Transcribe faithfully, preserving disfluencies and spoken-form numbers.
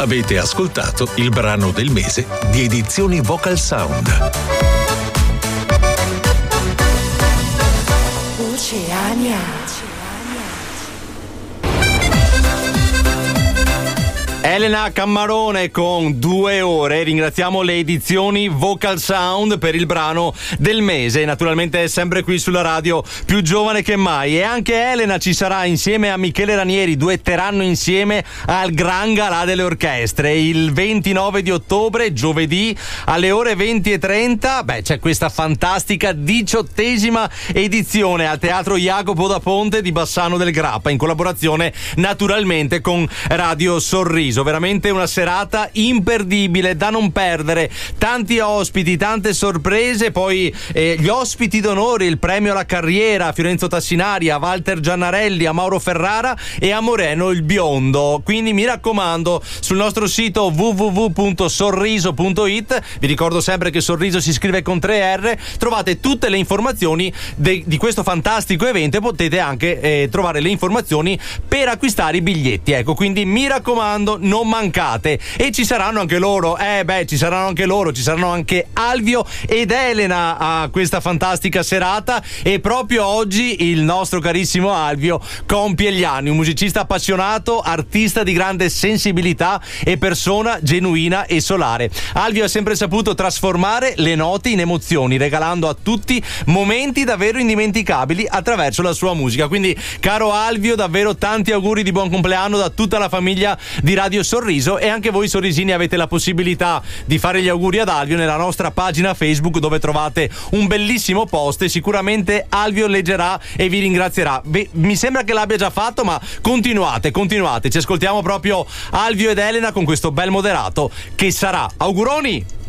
Avete ascoltato il brano del mese di Edizioni Vocal Sound. Oceania. Elena Cammarone con Due ore. Ringraziamo le Edizioni Vocal Sound per il brano del mese. Naturalmente è sempre qui sulla radio, più giovane che mai. E anche Elena ci sarà insieme a Michele Ranieri, duetteranno insieme al Gran Galà delle Orchestre il ventinove di ottobre, giovedì alle ore venti e trenta. Beh, c'è questa fantastica diciottesima edizione al Teatro Jacopo da Ponte di Bassano del Grappa, in collaborazione naturalmente con Radio Sorriso. Veramente una serata imperdibile, da non perdere. Tanti ospiti, tante sorprese. Poi eh, gli ospiti d'onore, il premio alla carriera a Fiorenzo Tassinari, a Walter Giannarelli, a Mauro Ferrara e a Moreno il Biondo. Quindi mi raccomando, sul nostro sito w w w punto sorriso punto i t, vi ricordo sempre che Sorriso si scrive con tre R, trovate tutte le informazioni de- di questo fantastico evento e potete anche eh, trovare le informazioni per acquistare i biglietti. Ecco, quindi mi raccomando, non mancate. E ci saranno anche loro, eh beh, ci saranno anche loro, ci saranno anche Alvio ed Elena a questa fantastica serata. E proprio oggi il nostro carissimo Alvio compie gli anni, un musicista appassionato, artista di grande sensibilità e persona genuina e solare. Alvio ha sempre saputo trasformare le note in emozioni, regalando a tutti momenti davvero indimenticabili attraverso la sua musica. Quindi, caro Alvio, davvero tanti auguri di buon compleanno da tutta la famiglia di Radio Sorriso. E anche voi sorrisini avete la possibilità di fare gli auguri ad Alvio nella nostra pagina Facebook, dove trovate un bellissimo post e sicuramente Alvio leggerà e vi ringrazierà. Beh, mi sembra che l'abbia già fatto, ma continuate, continuate. Ci ascoltiamo proprio Alvio ed Elena con questo bel moderato che sarà. Auguroni!